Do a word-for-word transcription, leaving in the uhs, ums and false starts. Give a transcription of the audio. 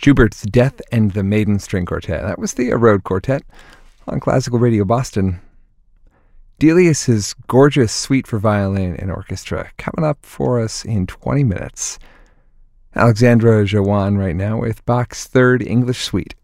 Schubert's Death and the Maiden String Quartet. That was the Erode Quartet on Classical Radio Boston. Delius's gorgeous suite for violin and orchestra coming up for us in twenty minutes. Alexandra Jawan right now with Bach's Third English Suite.